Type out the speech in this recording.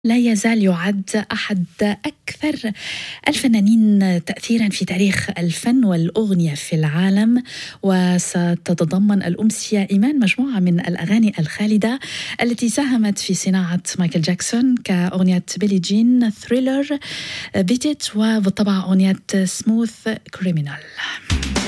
لا يزال يعد أحد أكثر الفنانين تأثيراً في تاريخ الفن والأغنية في العالم، وستتضمن الأمسية إيمان مجموعة من الأغاني الخالدة التي ساهمت في صناعة مايكل جاكسون كأغنية بيلي جين، ثريلر، بيت إت، وبالطبع أغنية سموث كريمينال.